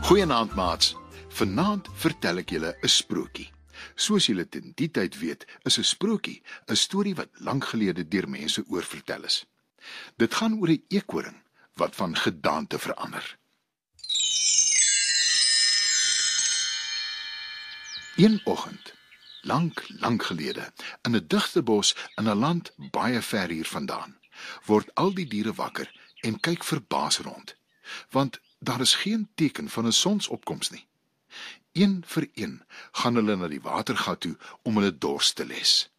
Goeienaand maats. Vanaand vertel ek julle 'n sprokie. Soos julle teen die tyd weet, is 'n sprokie 'n storie wat lank gelede deur mense oorvertel is. Dit gaan oor 'n eekhoring wat van gedaante verander. Een oggend, lank gelede, in 'n digte bos in 'n land baie ver hier vandaan, word al die diere wakker en kyk verbaas rond, want daar is geen teken van 'n sonsopkoms nie. Een vir een gaan hulle na die watergat toe om hulle dors te les.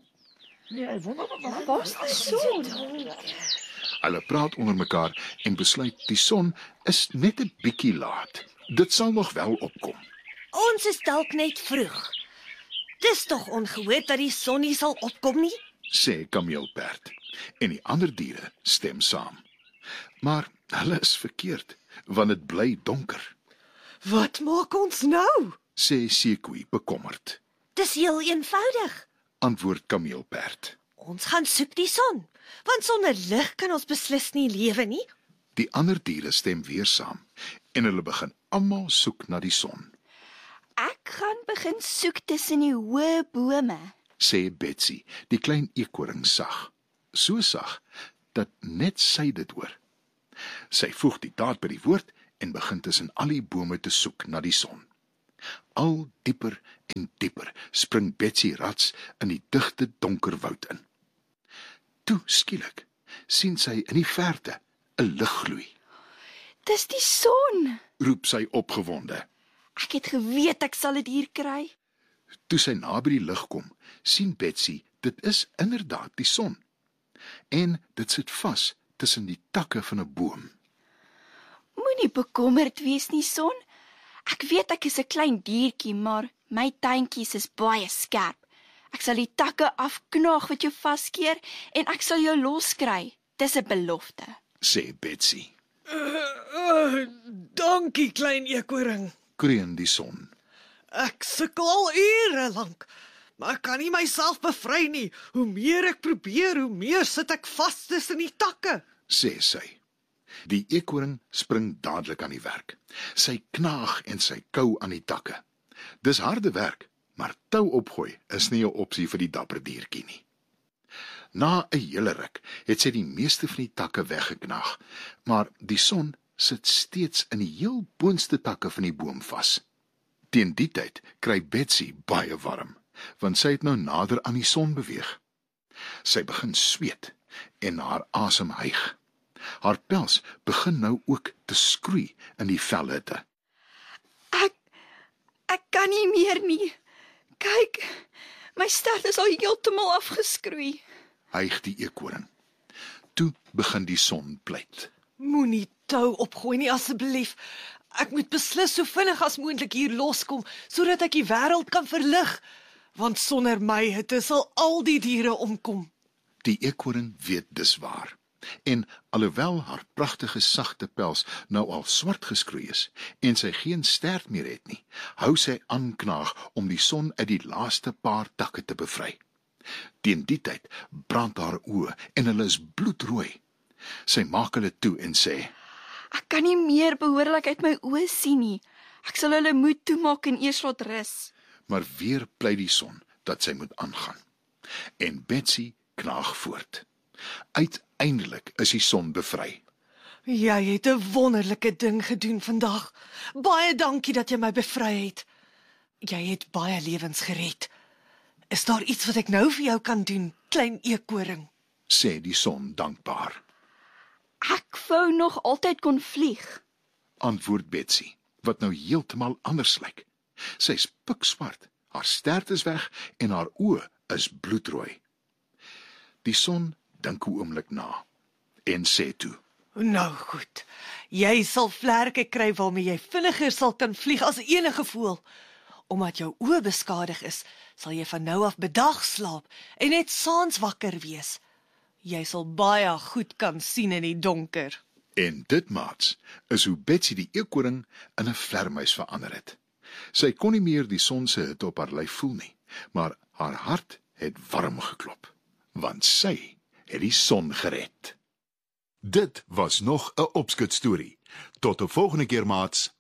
Hulle praat onder mekaar en besluit die son is net 'n bietjie laat. Dit sal nog wel opkom. Ons is dalk net vroeg. Dis tog ongehoord dat die son nie sal opkom nie? Sê Kameelperd. En die ander diere stem saam. Maar hulle is verkeerd, want dit bly donker. Wat maak ons nou? Sê Sekoe bekommerd. Dis heel eenvoudig. Antwoord Kameelperd. Ons gaan soek die son, want sonder lig kan ons beslis nie lewe nie. Die ander diere stem weer saam en hulle begin almal soek na die son. Ek gaan begin soek tussen die hoë bome. Sê Betsy, die klein eekhoring sag. So sag dat net sy dit hoor. Sy voeg die daad by die woord en begin tussen al die bome te soek na die son. Al dieper en dieper spring Betsy rats in die digte donker woud in. Toe skielik sien sy in die verte 'n lig gloei. Dis die son. Roep sy opgewonde. Ek het geweet ek sal dit hier kry. Toe sy naby die lig kom, sien Betsy dit is inderdaad die son. En dit sit vas tussen die takke van 'n boom. Moenie bekommerd wees nie, son. Ek weet ek is 'n klein diertjie, maar my tandjies is baie skerp. Ek sal die takke afknaag wat jou vaskeer en ek sal jou loskry. Dis 'n belofte. Sê Betsy. Dankie, klein eekhoring. Kreun die son. Ek sukkel al ure lank, maar ek kan nie myself bevry nie. Hoe meer ek probeer, hoe meer sit ek vas tussen die takke. Sê sy. Die eekhoring spring dadelik aan die werk. Sy knaag en sy kou aan die takke. Dis harde werk, maar tou opgooi is nie 'n opsie vir die dapper diertjie nie. Na 'n hele ruk het sy die meeste van die takke weggeknaag, maar die son sit steeds in die heel boonste takke van die boom vas. Teen die tyd kry Betsy baie warm, want sy het nou nader aan die son beweeg. Sy begin sweet en haar asem hyg. Haar pels begin nou ook te skroei in die velhitte. Ek kan nie meer nie. Kyk, my stert is al heeltemal afgeskroei. Hyg die eekhoring. Toe begin die son pleit. Moenie tou opgooi nie asseblief. Ek moet beslis so vinnig as moontlik hier loskom, sodat ek die wêreld kan verlig, want sonder my hitte sal al die diere omkom. Die eekhoring weet dis waar. En alhoewel haar pragtige sagte pels nou al swart geskroei is en sy geen stert meer het nie, hou sy aanknaag om die son uit die laaste paar takke te bevry. Teen die tyd brand haar oë en hulle is bloedrooi. Sy maak hulle toe en sê: Ek kan nie meer behoorlik uit my oë sien nie. Ek sal hulle moed toemaak en eers laat rus. Maar weer pleit die son dat sy moet aangaan. En Betsy knaag voort. Uiteindelik is die son bevry. Jy het 'n wonderlike ding gedoen vandag. Baie dankie dat jy my bevry het. Jy het baie lewens gered. Is daar iets wat ek nou vir jou kan doen, klein eekhoring? Sê die son dankbaar. Ek wou nog altyd kon vlieg. Antwoord Betsy, wat nou heeltemal anders lyk. Sy's pikswart, haar stert is weg en haar oë is bloedrooi. Die son dink 'n oomblik na en sê toe: Nou goed, jy sal vlerke kry waarmee jy vinniger sal kan vlieg as enige voël. Omdat jou oë beskadig is, sal jy van nou af bedag slaap en net saans wakker wees. Jy sal baie goed kan sien in die donker. En dit, maats, is hoe Betsy die eekhoring in 'n vlermuis verander het. Sy kon nie meer die son se hitte op haar lyf voel nie, maar haar hart het warm geklop, want sy het die son gered. Dit was nog 'n opskut storie. Tot 'n volgende keer, maats.